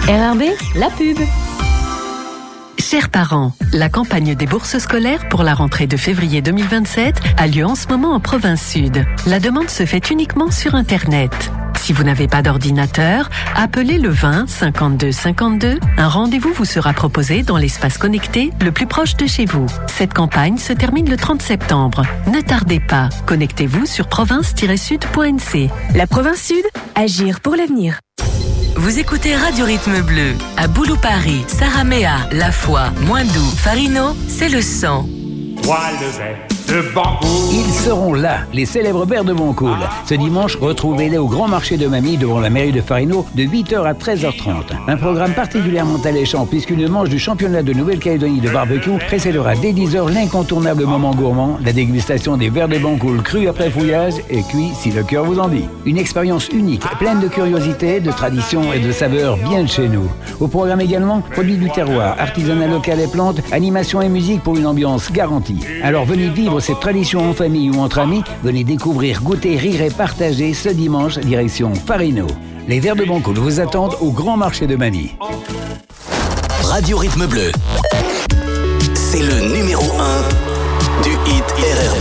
RRB, la pub. Chers parents, la campagne des bourses scolaires pour la rentrée de février 2027 a lieu en ce moment en province sud. La demande se fait uniquement sur Internet. Si vous n'avez pas d'ordinateur, appelez le 20 52 52. Un rendez-vous vous sera proposé dans l'espace connecté le plus proche de chez vous. Cette campagne se termine le 30 septembre. Ne tardez pas. Connectez-vous sur province-sud.nc. La province sud, agir pour l'avenir. Vous écoutez Radio Rythme Bleu. À Boulou-Paris, Saramea, La Foi, Moindou, Farino, c'est le sang. Ils seront là, les célèbres Bères de Boncoul. Ce dimanche, retrouvez-les au Grand Marché de Mamie devant la mairie de Farino de 8h à 13h30. Un programme particulièrement alléchant puisqu'une manche du championnat de Nouvelle-Calédonie de barbecue précédera dès 10h l'incontournable moment gourmand, la dégustation des Bères de Boncoul crus après fouillage et cuits si le cœur vous en dit. Une expérience unique, pleine de curiosité, de tradition et de saveurs bien de chez nous. Au programme également, produits du terroir, artisanat local et plantes, animation et musique pour une ambiance garantie. Alors venez vivre cette tradition en famille ou entre amis, venez découvrir, goûter, rire et partager ce dimanche direction Farino. Les Verts de Boncoul vous attendent au Grand Marché de Mamie. Radio Rythme Bleu, c'est le numéro 1 du hit RRB.